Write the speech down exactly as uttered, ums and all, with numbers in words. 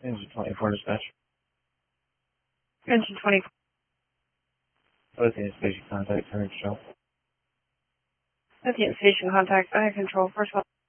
Engine twenty-four dispatch. Engine twenty-four. Lithium station contact, turn control. Lithium station contact, I control, first one.